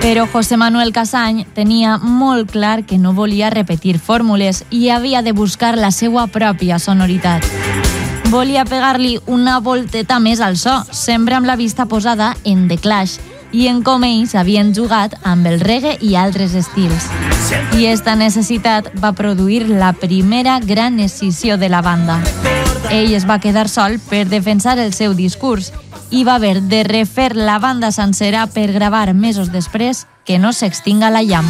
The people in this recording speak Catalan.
Però José Manuel Casany tenia molt clar que no volia repetir fórmules i havia de buscar la seva pròpia sonoritat. Volia pegar-li una volteta més al so, sempre amb la vista posada en The Clash i en com ells havien jugat amb el reggae i altres estils. I esta necessitat va produir la primera gran escissió de la banda. Ell es va quedar sol per defensar el seu discurs i va haver de refer la banda sencera per gravar mesos després Que no s'extinga la llama.